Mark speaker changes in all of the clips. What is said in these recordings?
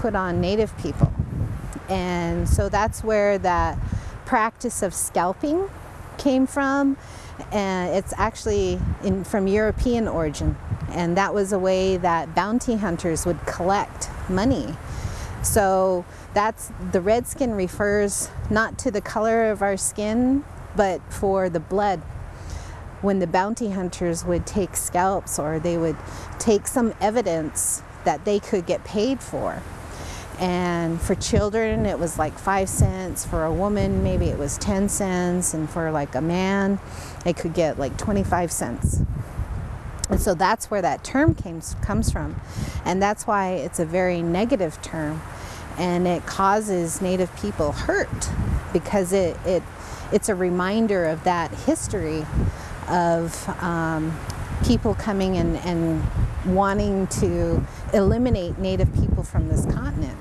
Speaker 1: put on Native people. And so that's where that practice of scalping came from. And it's actually from European origin. And that was a way that bounty hunters would collect money. So the red skin refers not to the color of our skin, but for the blood. When the bounty hunters would take scalps, or they would take some evidence that they could get paid for. And for children, it was like 5 cents. For a woman, maybe it was 10 cents. And for like a man, they could get like 25 cents. And so that's where that term comes from. And that's why it's a very negative term. And it causes Native people hurt, because it's a reminder of that history of people coming and wanting to eliminate Native people from this continent.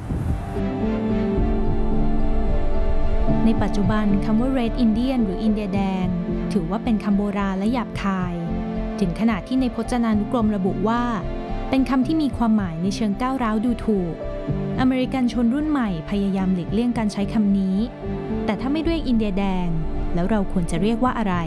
Speaker 2: ในปัจจุบันคำว่า Red Indian หรืออินเดียแดงถือว่าเป็นคำโบราณและหยาบคายถึงขนาดที่ในพจนานุกรมระบุว่าเป็นคำที่มีความหมายในเชิงก้าวร้าวดูถูกอเมริกันชนรุ่นใหม่พยายามหลีกเลี่ยงการใช้คำนี้แต่ถ้าไม่เรียกอินเดียแดงแล้วเราควรจะเรียกว่าอะไร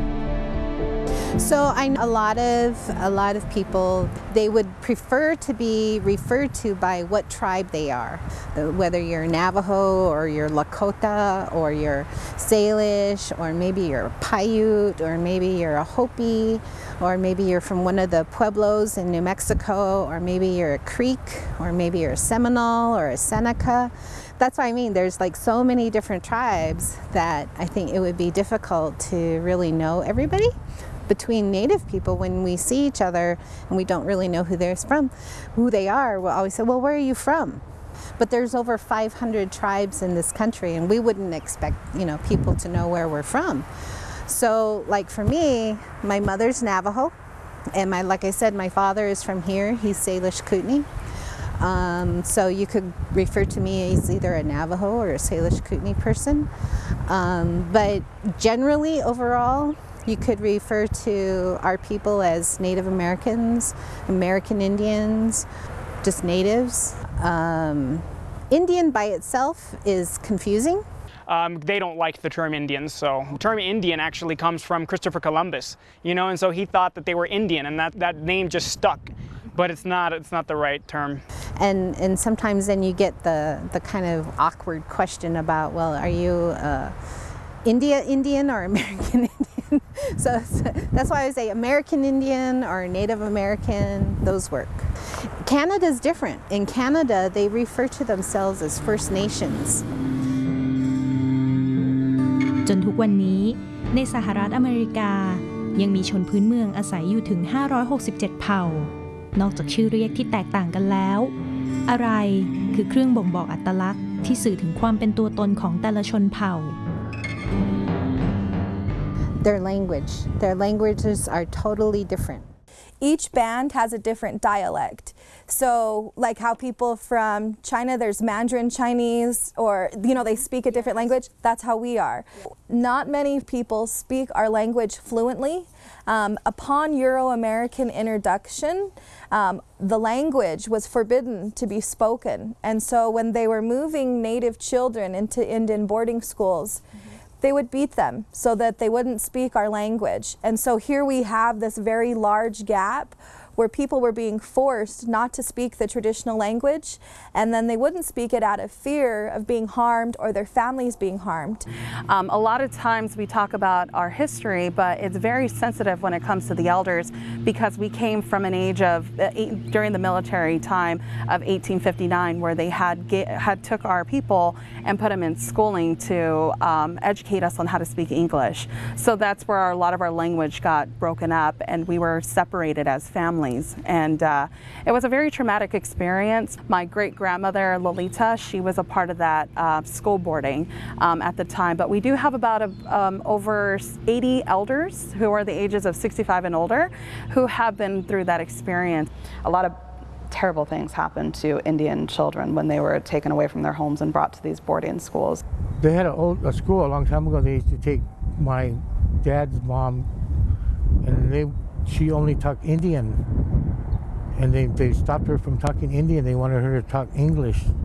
Speaker 1: So I know a lot of people, they would prefer to be referred to by what tribe they are, whether you're Navajo or you're Lakota or you're Salish or maybe you're a Paiute or maybe you're a Hopi or maybe you're from one of the pueblos in New Mexico or maybe you're a Creek or maybe you're a Seminole or a Seneca. That's what I mean. There's like so many different tribes that I think it would be difficult to really know everybody. Between Native people, when we see each other and we don't really know who they are, we'll always say, well, where are you from? But there's over 500 tribes in this country, and we wouldn't expect, people to know where we're from. So like for me, my mother's Navajo, and like I said, my father is from here. He's Salish Kootenai. So you could refer to me as either a Navajo or a Salish Kootenai person. But generally, overall, you could refer to our people as Native Americans, American Indians, just natives. Indian by itself is confusing.
Speaker 3: They don't like the term Indians, so the term Indian actually comes from Christopher Columbus, and so he thought that they were Indian, and that name just stuck. But it's not the right term.
Speaker 1: And sometimes then you get the kind of awkward question about, well, are you Indian or American Indian? So that's why I say American Indian or Native American, those work. Canada's different. In Canada, they refer to themselves as First Nations.
Speaker 2: จนทุกวันนี้ในสหรัฐอเมริกายังมีชนพื้นเมืองอาศัยอยู่ถึง567เผ่านอกจากชื่อเรียกที่แตกต่างกันแล้วอะไรคือเครื่องบ่งบอกอัตลักษณ์ที่สื่อถึงความเป็นตัวตนของแต่ละชนเผ่า
Speaker 1: Their languages are totally different.
Speaker 4: Each band has a different dialect. So like how people from China, there's Mandarin Chinese, or they speak a different language. That's how we are. Not many people speak our language fluently. Upon Euro-American introduction, the language was forbidden to be spoken. And so when they were moving Native children into Indian boarding schools, they would beat them so that they wouldn't speak our language. And so here we have this very large gap where people were being forced not to speak the traditional language, and then they wouldn't speak it out of fear of being harmed or their families being harmed.
Speaker 5: A lot of times we talk about our history, but it's very sensitive when it comes to the elders because we came from an age of, during the military time of 1859, where they had took our people and put them in schooling to educate us on how to speak English. So that's where a lot of our language got broken up, and we were separated as families. And it was a very traumatic experience. My great-grandmother, Lolita, she was a part of that school boarding at the time. But we do have about over 80 elders who are the ages of 65 and older who have been through that experience.
Speaker 6: A lot of terrible things happened to Indian children when they were taken away from their homes and brought to these boarding schools.
Speaker 7: They had a school a long time ago. They used to take my dad's mom, and she only talked Indian, and they stopped her from talking Indian. They wanted her to talk English.